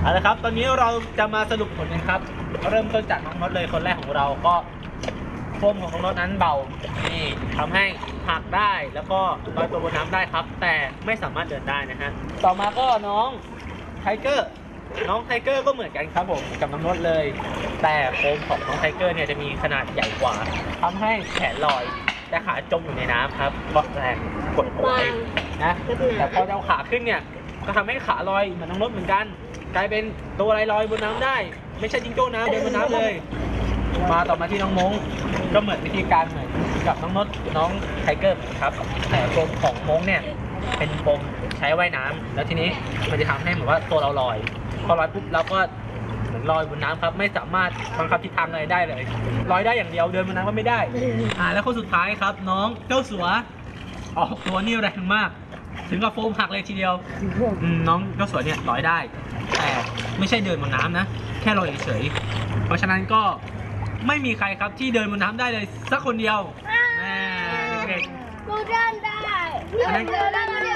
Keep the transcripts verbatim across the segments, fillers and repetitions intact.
เอาละครับตอนนี้เราจะมาสรุปผลกันครับเริ่มต้นจากน้องน็อตเลยคนแรกของเราก็โฟมของน้องน็อตนั้นเบานี่ทำให้หักได้แล้วก็ลอยตัวบนน้ำได้ครับแต่ไม่สามารถเดินได้นะฮะต่อมาก็น้องไทเกอร์น้องไทเกอร์ก็เหมือนกันครับผมกับน้องน็อตเลยแต่โฟมของน้องไทเกอร์เนี่ยจะมีขนาดใหญ่กว่าทำให้แขนลอยแต่ขาจมอยู่ในน้ำครับก็แรงกดเอาไว้นะแต่พอจะเอาขาขึ้นเนี่ยก็ทำให้ขาลอยเหมือนน้องน็อตเหมือนกันกลายเป็นตัวอะไรลอยบนน้ำได้ไม่ใช่จิงโจ้น้ำเดินบนน้ำเลยมาต่อมาที่น้องมงก็เหมือนวิธีการเหมือนกับน้องน็อตน้องไทเกอร์ครับแต่โฟมของมงเนี่ยเป็นโฟมใช้ว่ายน้ำแล้วทีนี้มันจะทำให้เหมือนว่าตัวเราลอยพอลอยปุ๊บเราก็เหมือนลอยบนน้ำครับไม่สามารถบังคับทิศทางอะไรได้เลยลอยได้อย่างเดียวเดินบนน้ำก็ไม่ได้อ่าแล้วคนสุดท้ายครับน้องเจ้าสัวออกตัวนี่แรงมากถึงกับโฟมหักเลยทีเดียวน้องเจ้าสัวเนี่ยลอยได้แต่ไม่ใช่เดินบนน้ำนะแค่ลอยเฉยๆเพราะฉะนั้นก็ไม่มีใครครับที่เดินบนน้ำได้เลยสักคนเดียวเด็กๆกูเดินได้เดินได้เนี่ย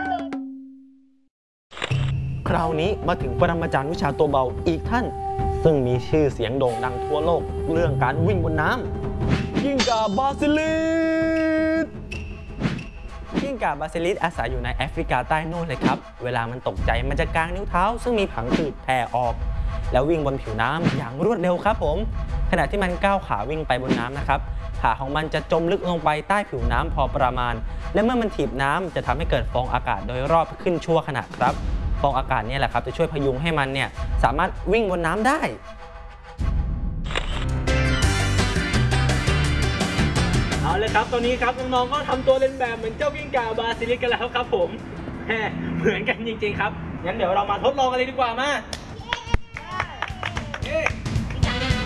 คราวนี้มาถึงปรมาจารย์วิชาตัวเบาอีกท่านซึ่งมีชื่อเสียงโด่งดังทั่วโลกเรื่องการวิ่งบนน้ำกิ้งก่าบาซิลิสกิ้งก่าบาซิลิสอาศัยอยู่ในแอฟริกาใต้โน่นเลยครับเวลามันตกใจมันจะกางนิ้วเท้าซึ่งมีผังผืดแผ่ออกแล้ววิ่งบนผิวน้ำอย่างรวดเร็วครับผมขณะที่มันก้าวขาวิ่งไปบนน้ำนะครับขาของมันจะจมลึกลงไปใต้ผิวน้ำพอประมาณและเมื่อมันถีบน้ำจะทำให้เกิดฟองอากาศโดยรอบขึ้นชั่วขณะครับฟองอากาศนี่แหละครับจะช่วยพยุงให้มันเนี่ยสามารถวิ่งบนน้ำได้เอาเลยครับตอนนี้ครับน้องๆก็ทำตัวเล่นแบบเหมือนเจ้ากิ้งก่าบาซิลิสกันแล้วครับผมแหมเหมือนกันจริงๆครับงั้นเดี๋ยวเรามาทดลองกันเลยดีกว่ามา